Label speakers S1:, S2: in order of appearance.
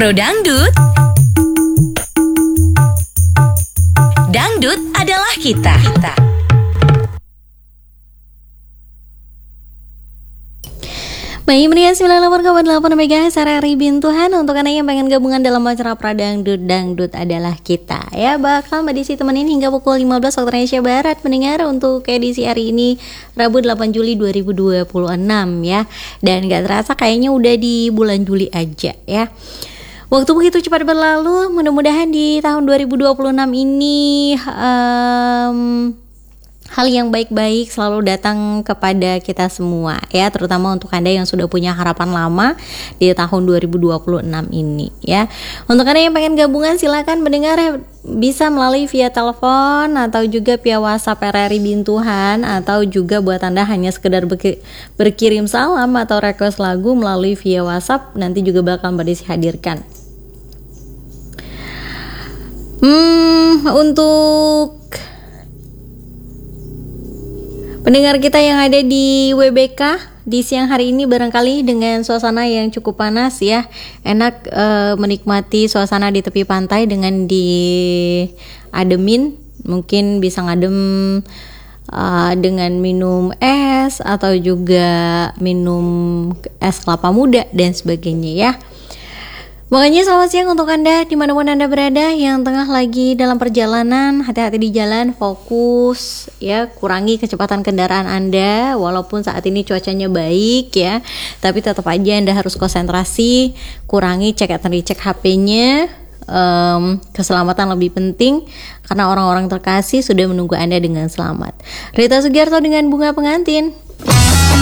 S1: Pro Dangdut. Dangdut adalah kita.
S2: Baik, Meriah 98,8 MHz RRI Bintuhan. Untuk Anda yang pengen gabungan dalam acara Pradangdut, Dangdut adalah kita. Ya, bakal Mbak Desi temenin hingga pukul 15 waktu Indonesia Barat. Mendengar untuk edisi hari ini Rabu 8 Juli 2026 ya. Dan gak terasa kayaknya udah di bulan Juli aja ya. Waktu begitu cepat berlalu. Mudah-mudahan di tahun 2026 ini hal yang baik-baik selalu datang kepada kita semua ya, terutama untuk Anda yang sudah punya harapan lama di tahun 2026 ini ya. Untuk Anda yang pengen gabungan silakan mendengar bisa melalui via telepon atau juga via WhatsApp RRI Bintuhan, atau juga buat Anda hanya sekedar berkirim salam atau request lagu melalui via WhatsApp, nanti juga bakal Mbak Desi hadirkan. Untuk pendengar kita yang ada di WBK di siang hari ini barangkali dengan suasana yang cukup panas ya, enak menikmati suasana di tepi pantai dengan diademin, mungkin bisa ngadem dengan minum es atau juga minum es kelapa muda dan sebagainya ya. Makanya selamat siang untuk Anda dimanapun Anda berada yang tengah lagi dalam perjalanan. Hati-hati di jalan, fokus ya, kurangi kecepatan kendaraan Anda. Walaupun saat ini cuacanya baik ya, tapi tetap aja Anda harus konsentrasi. Kurangi cek and recheck HP-nya. Keselamatan lebih penting karena orang-orang terkasih sudah menunggu Anda dengan selamat. Rita Sugiarto dengan bunga pengantin.